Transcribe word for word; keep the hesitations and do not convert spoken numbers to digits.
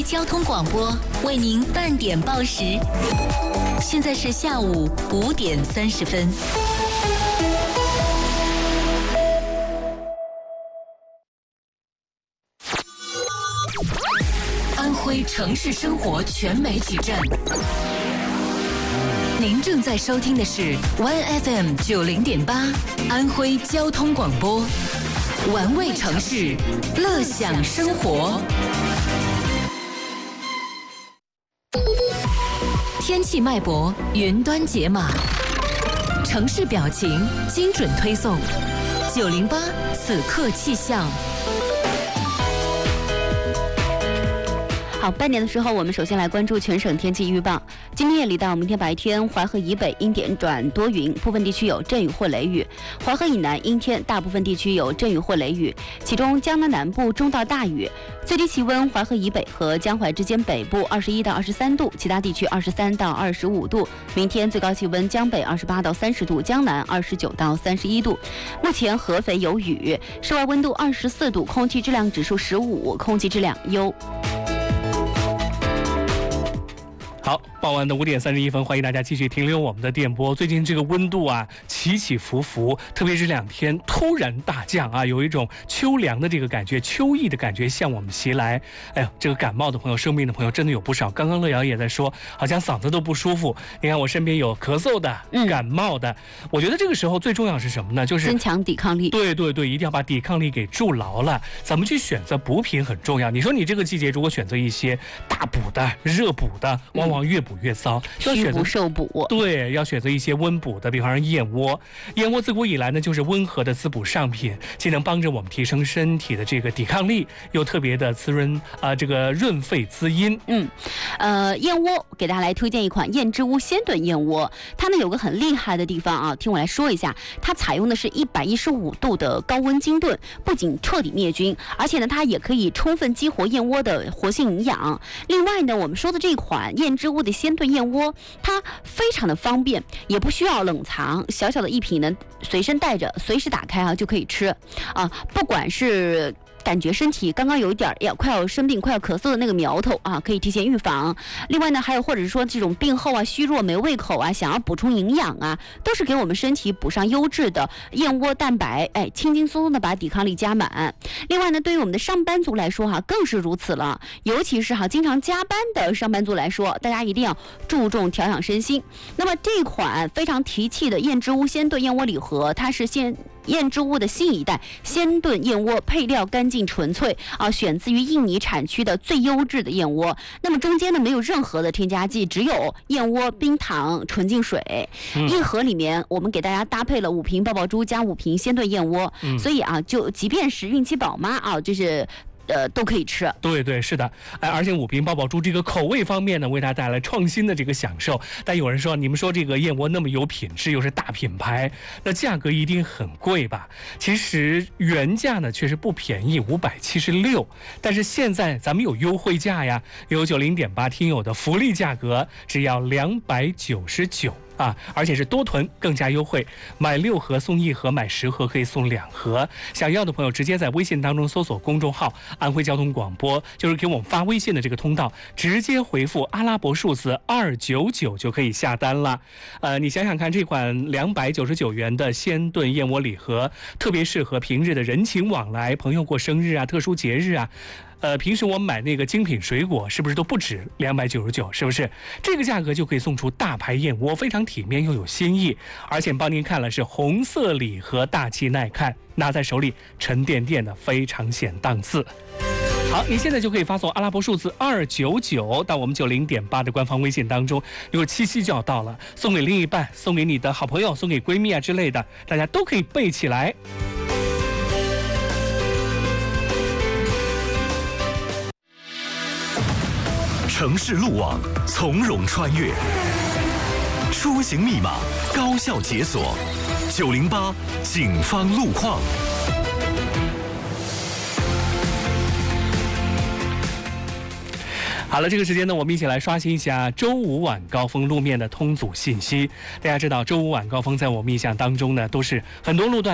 交通广播为您半点报时，现在是下午五点三十分。安徽城市生活全媒体站，您正在收听的是 Y F M 九零点八安徽交通广播，玩味城市，乐享生活。天气脉搏，云端解码，城市表情，精准推送。九零八此刻气象。好，半点的时候，我们首先来关注全省天气预报。今天夜里到明天白天，淮河以北阴点转多云，部分地区有阵雨或雷雨；淮河以南阴天，大部分地区有阵雨或雷雨，其中江南南部中到大雨。最低气温，淮河以北和江淮之间北部二十一到二十三度，其他地区二十三到二十五度。明天最高气温，江北二十八到三十度，江南二十九到三十一度。目前合肥有雨，室外温度二十四度，空气质量指数十五，空气质量优。 好，傍晚的五点三十一分，欢迎大家继续停留我们的电波。最近这个温度啊起起伏伏，特别是这两天突然大降啊，有一种秋凉的这个感觉，秋意的感觉向我们袭来。哎呦，这个感冒的朋友、生病的朋友真的有不少。刚刚乐瑶也在说，好像嗓子都不舒服。你看我身边有咳嗽的、 嗯、 感冒的。我觉得这个时候最重要是什么呢？就是增强抵抗力。 对对对，一定要把抵抗力给筑牢了。怎么去选择补品很重要。你说你这个季节如果选择一些大补的、热补的，往往越补越糟，要选择虚补受补。 对，要选择一些温补的，比方说燕窝。燕窝自古以来呢，就是温和的滋补上品，既能帮着我们提升身体的这个抵抗力，又特别的滋润啊、呃，这个润肺滋阴。 嗯，呃，燕窝给大家来推荐一款燕之屋鲜炖燕窝，它呢有个很厉害的地方啊，听我来说一下，它采用的是一百一十五度的高温精炖，不仅彻底灭菌，而且呢它也可以充分激活燕窝的活性营养。另外呢，我们说的这款燕之屋的鲜炖燕窝，它非常的方便，也不需要冷藏，小小的一瓶呢，随身带着，随时打开啊就可以吃啊，不管是感觉身体刚刚有一点要快要生病、快要咳嗽的那个苗头啊，可以提前预防。另外呢，还有或者是说这种病后啊、虚弱、没胃口啊，想要补充营养啊，都是给我们身体补上优质的燕窝蛋白，哎，轻轻松松的把抵抗力加满。另外呢，对于我们的上班族来说哈、啊，更是如此了。尤其是哈、啊、经常加班的上班族来说，大家一定要注重调养身心。那么这款非常提气的燕之屋鲜炖燕窝礼盒，它是现燕之屋的新一代鲜炖燕窝，配料干净纯粹啊，选自于印尼产区的最优质的燕窝。那么中间呢没有任何的添加剂，只有燕窝、冰糖、纯净水。嗯、一盒里面我们给大家搭配了五瓶爆爆珠加五瓶鲜炖燕窝，嗯、所以啊，就即便是孕期宝妈啊，就是。呃，都可以吃。 对对，是的，哎，而且五瓶爆爆珠这个口味方面呢，为大家带来创新的这个享受。但有人说，你们说这个燕窝那么有品质，又是大品牌，那价格一定很贵吧？其实原价呢确实不便宜，五百七十六。但是现在咱们有优惠价呀，有九零点八听友的福利价格，只要两百九十九。啊，而且是多囤更加优惠，买六盒送一盒，买十盒可以送两盒。想要的朋友直接在微信当中搜索公众号安徽交通广播，就是给我们发微信的这个通道，直接回复阿拉伯数字二九九就可以下单了。呃，你想想看，这款两百九十九元的鲜炖燕窝礼盒，特别适合平日的人情往来，朋友过生日啊、特殊节日啊。呃，平时我们买那个精品水果，是不是都不止两百九十九？是不是？这个价格就可以送出大牌燕窝，非常体面又有新意，而且帮您看了是红色礼盒，大气耐看，拿在手里沉甸甸的，非常显档次。好，你现在就可以发送阿拉伯数字二九九到我们九零点八的官方微信当中。因为七夕就要到了，送给另一半，送给你的好朋友，送给闺蜜啊之类的，大家都可以备起来。 城市路网从容穿越，出行密码高效解锁。九零八警方路况。 好了，这个时间呢，我们一起来刷新一下周五晚高峰路面的通阻信息。大家知道，周五晚高峰在我们印象当中呢，都是很多路段